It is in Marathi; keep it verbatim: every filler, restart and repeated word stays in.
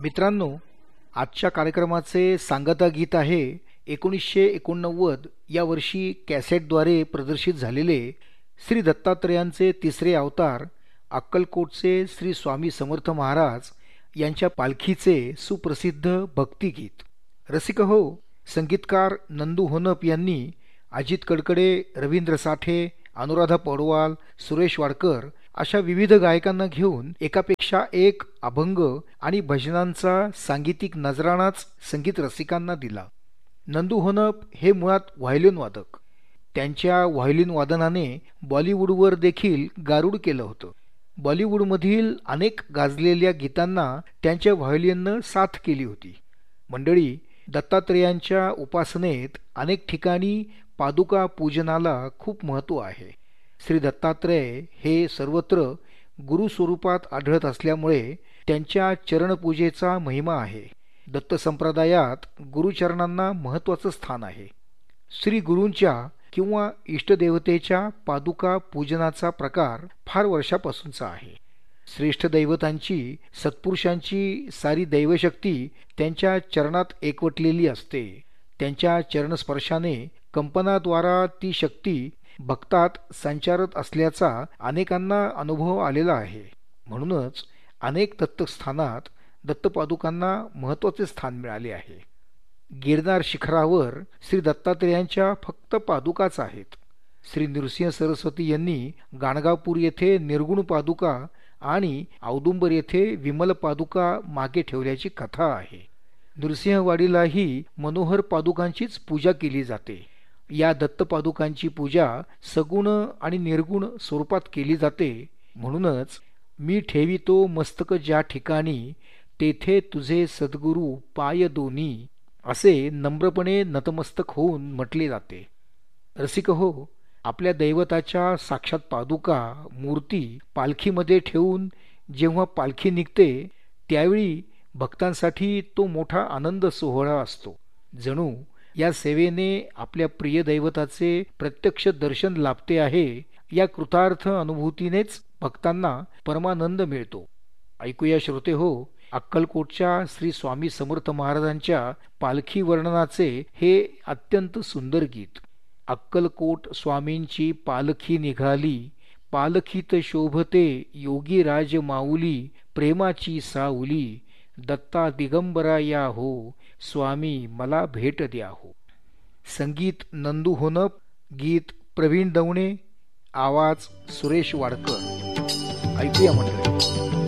मित्रांनो, आजच्या कार्यक्रमाचे सांगता गीत आहे एकोणीसशे एकोणनव्वद या वर्षी कॅसेटद्वारे प्रदर्शित झालेले श्री दत्तात्रेयांचे तिसरे अवतार अक्कलकोटचे श्री स्वामी समर्थ महाराज यांच्या पालखीचे सुप्रसिद्ध भक्तिगीत. रसिक हो, संगीतकार नंदू होनप यांनी अजित कडकडे, रवींद्र साठे, अनुराधा पौडवाल, सुरेश वाडकर अशा विविध गायकांना घेऊन एकापेक्षा एक अभंग आणि भजनांचा सांगीतिक नजराणाच संगीत रसिकांना दिला. नंदू होनप हे मुळात व्हायोलिन वादक. त्यांच्या व्हायोलिन वादनाने बॉलिवूडवर देखील गारुड केलं होतं. बॉलिवूडमधील अनेक गाजलेल्या गीतांना त्यांच्या व्हायोलिननं साथ केली होती. मंडळी, दत्तात्रेयांच्या उपासनेत अनेक ठिकाणी पादुका पूजनाला खूप महत्त्व आहे. श्री दत्तात्रेय हे सर्वत्र गुरु स्वरूपात आढळत असल्यामुळे त्यांच्या चरणपूजेचा महिमा आहे. दत्त संप्रदायात गुरुचरणांना महत्त्वाचं स्थान आहे. श्री गुरूंच्या किंवा इष्टदेवतेच्या पादुका पूजनाचा प्रकार फार वर्षापासूनचा आहे. श्रेष्ठ दैवतांची, सत्पुरुषांची सारी दैवशक्ती त्यांच्या चरणात एकवटलेली असते. त्यांच्या चरणस्पर्शाने कंपनाद्वारा ती शक्ती भक्तात संचारत असल्याचा अनेकांना अनुभव आलेला आहे. म्हणूनच अनेक दत्तस्थानात दत्तपादुकांना महत्त्वाचे स्थान मिळाले आहे. गिरनार शिखरावर श्री दत्तात्रेयांच्या फक्त पादुकाच आहेत. श्री नृसिंह सरस्वती यांनी गाणगापूर येथे निर्गुण पादुका आणि औदुंबर येथे विमल पादुका मागे ठेवल्याची कथा आहे. नृसिंहवाडीलाही मनोहर पादुकांचीच पूजा केली जाते. या दत्तपादुकांची पूजा सगुण आणि निर्गुण स्वरूपात केली जाते. म्हणूनच मी ठेवितो मस्तक ज्या ठिकाणी, तेथे तुझे सद्गुरू पाय दोन्ही, असे नम्रपणे नतमस्तक होऊन म्हटले जाते. रसिक हो, आपल्या दैवताच्या साक्षात पादुका मूर्ती पालखीमध्ये ठेवून जेव्हा पालखी निघते त्यावेळी भक्तांसाठी तो मोठा आनंद सोहळा असतो. जणू या सेवेने आपल्या प्रिय दैवताचे प्रत्यक्ष दर्शन लाभते आहे या कृतार्थ अनुभूतीनेच भक्तांना परमानंद मिळतो. ऐकूया श्रोते हो, अक्कलकोटच्या श्री स्वामी समर्थ महाराजांच्या पालखी वर्णनाचे हे अत्यंत सुंदर गीत. अक्कलकोट स्वामींची पालखी निघाली, पालखीत शोभते योगी राज माऊली, प्रेमाची साऊली, दत्ता दिगंबरा या हो, स्वामी मला भेट द्या हो. संगीत नंदू होनप, गीत प्रवीण दवणे, आवाज सुरेश वाडकर. ऐकूया मंडळी.